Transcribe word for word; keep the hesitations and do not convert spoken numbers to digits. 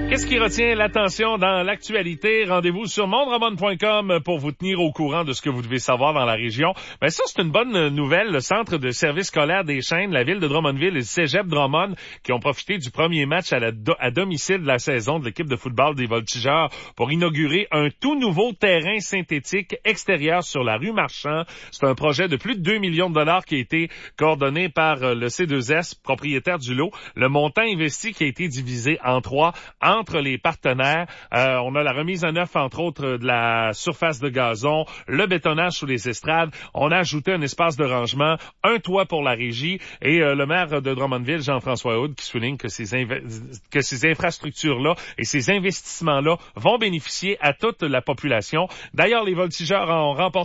Qu'est-ce qui retient l'attention dans l'actualité? Rendez-vous sur mondroman point com pour vous tenir au courant de ce que vous devez savoir dans la région. Ben ça, c'est une bonne nouvelle. Le centre de service scolaire des Chênes, la ville de Drummondville et le cégep Drummond qui ont profité du premier match à, la do- à domicile de la saison de l'équipe de football des Voltigeurs pour inaugurer un tout nouveau terrain synthétique extérieur sur la rue Marchand. C'est un projet de plus de deux millions de dollars qui a été coordonné par le C deux S, propriétaire du lot. Le montant investi qui a été divisé en trois entre les partenaires. Euh, on a la remise à neuf, entre autres, de la surface de gazon, le bétonnage sous les estrades. On a ajouté un espace de rangement, un toit pour la régie et euh, le maire de Drummondville, Jean-François Houde, qui souligne que ces, inv- que ces infrastructures-là et ces investissements-là vont bénéficier à toute la population. D'ailleurs, les Voltigeurs ont remporté